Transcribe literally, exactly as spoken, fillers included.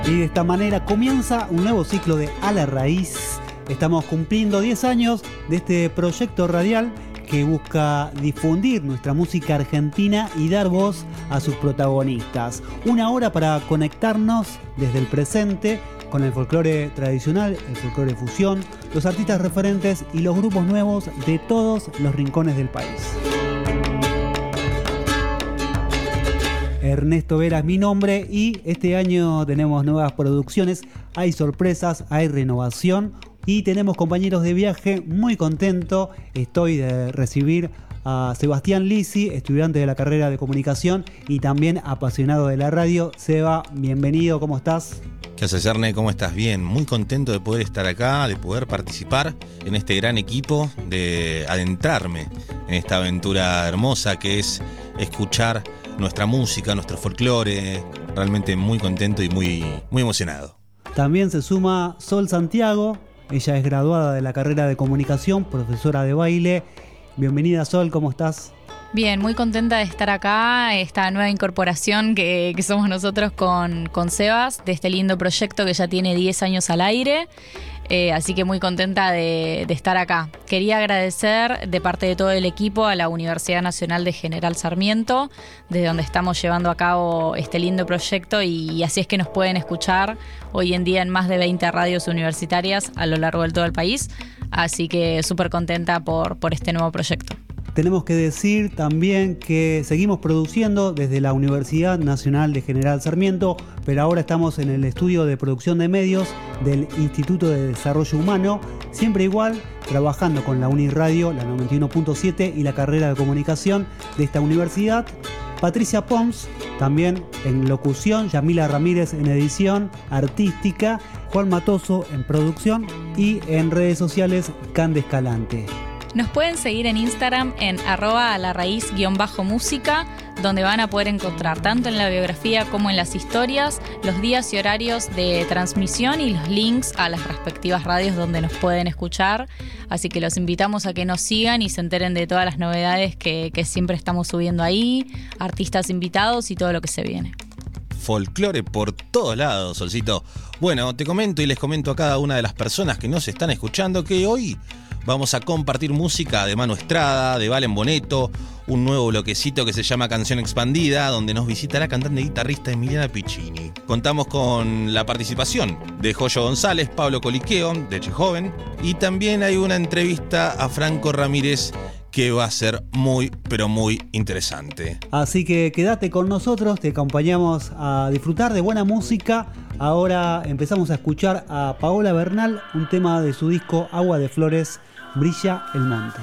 Y de esta manera comienza un nuevo ciclo de A la Raíz. Estamos cumpliendo diez años de este proyecto radial que busca difundir nuestra música argentina y dar voz a sus protagonistas. Una hora para conectarnos desde el presente con el folclore tradicional, el folclore fusión, los artistas referentes y los grupos nuevos de todos los rincones del país. Ernesto Vera es mi nombre y este año tenemos nuevas producciones, hay sorpresas, hay renovación y tenemos compañeros de viaje. Muy contento estoy de recibir a Sebastián Lisi, estudiante de la carrera de comunicación y también apasionado de la radio. Seba, bienvenido, ¿cómo estás? ¿Qué haces, Erne? ¿Cómo estás? Bien, muy contento de poder estar acá, de poder participar en este gran equipo, de adentrarme en esta aventura hermosa que es escuchar nuestra música, nuestro folclore. Realmente muy contento y muy, muy emocionado. También se suma Sol Santiago, ella es graduada de la carrera de comunicación, profesora de baile. Bienvenida, Sol, ¿cómo estás? Bien, muy contenta de estar acá, esta nueva incorporación que, que somos nosotros con, con Sebas, de este lindo proyecto que ya tiene diez años al aire, eh, así que muy contenta de, de estar acá. Quería agradecer de parte de todo el equipo a la Universidad Nacional de General Sarmiento, desde donde estamos llevando a cabo este lindo proyecto y así es que nos pueden escuchar hoy en día en más de veinte radios universitarias a lo largo de todo el país, así que súper contenta por, por este nuevo proyecto. Tenemos que decir también que seguimos produciendo desde la Universidad Nacional de General Sarmiento, pero ahora estamos en el estudio de producción de medios del Instituto de Desarrollo Humano, siempre igual, trabajando con la Uniradio, la noventa y uno punto siete y la carrera de comunicación de esta universidad. Patricia Pons, también en locución, Yamila Ramírez en edición artística, Juan Matoso en producción y en redes sociales, Cande Escalante. Nos pueden seguir en Instagram en arroba a la raíz guión bajo música, donde van a poder encontrar tanto en la biografía como en las historias los días y horarios de transmisión y los links a las respectivas radios donde nos pueden escuchar. Así que los invitamos a que nos sigan y se enteren de todas las novedades que, que siempre estamos subiendo ahí, artistas invitados y todo lo que se viene. Folclore por todos lados, Solcito. Bueno, te comento y les comento a cada una de las personas que nos están escuchando que hoy vamos a compartir música de Manu Estrada, de Valen Boneto, un nuevo bloquecito que se llama Canción Expandida, donde nos visita la cantante y guitarrista Emiliana Piccini. Contamos con la participación de Joyo González, Pablo Coliqueo, de Che Joven, y también hay una entrevista a Franco Ramírez que va a ser muy, pero muy interesante. Así que quédate con nosotros, te acompañamos a disfrutar de buena música. Ahora empezamos a escuchar a Paola Bernal, un tema de su disco Agua de Flores, Brilla el Monte.